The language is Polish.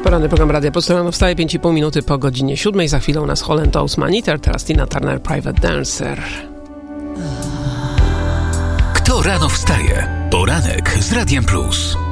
Poranny program Radia Polska rano wstaje 5,5 minuty po godzinie 7. Za chwilę u nas Holland Oates Eater, teraz Tina Turner Private Dancer. Kto rano wstaje? Poranek z Radiem Plus.